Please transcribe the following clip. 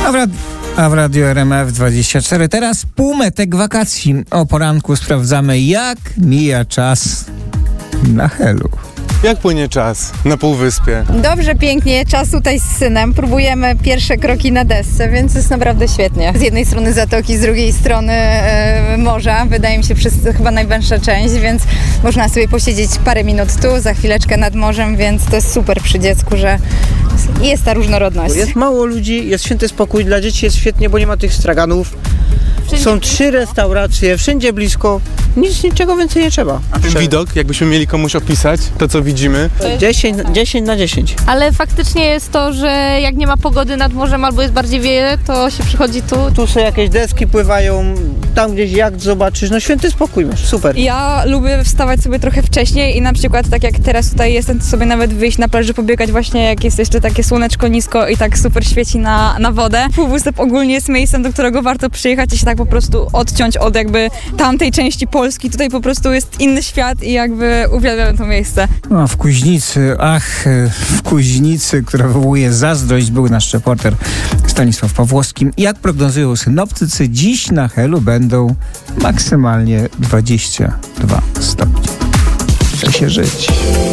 A w Radiu RMF24 teraz półmetek wakacji. O poranku sprawdzamy, jak mija czas na Helu. Jak płynie czas na Półwyspie? Dobrze, pięknie. Czas tutaj z synem. Próbujemy pierwsze kroki na desce, więc jest naprawdę świetnie. Z jednej strony zatoki, z drugiej strony morza. Wydaje mi się, chyba najwęższa część, więc można sobie posiedzieć parę minut tu, za chwileczkę nad morzem, więc to jest super przy dziecku, że jest ta różnorodność. Jest mało ludzi, jest święty spokój, dla dzieci jest świetnie, bo nie ma tych straganów. Są 3 restauracje, wszędzie blisko, niczego więcej nie trzeba. A ten widok, jakbyśmy mieli komuś opisać, to co widzimy? 10 na 10. Ale faktycznie jest to, że jak nie ma pogody nad morzem albo jest bardziej wieje, to się przychodzi tu. Tu są jakieś deski pływają, tam gdzieś jacht zobaczysz, no święty spokój masz, super. Ja lubię wstawać sobie trochę wcześniej i na przykład tak jak teraz tutaj jestem, to sobie nawet wyjść na plaży, pobiegać właśnie jak jest jeszcze takie słoneczko nisko i tak super świeci na wodę. Półwysep ogólnie jest miejscem, do którego warto przyjechać i się tak po prostu odciąć od jakby tamtej części Polski. Tutaj po prostu jest inny świat i jakby uwielbiam to miejsce. No, w Kuźnicy, która wywołuje zazdrość, był nasz reporter Stanisław Pawłowski. Jak prognozują synoptycy, dziś na Helu będą maksymalnie 22 stopnie. Chce się żyć.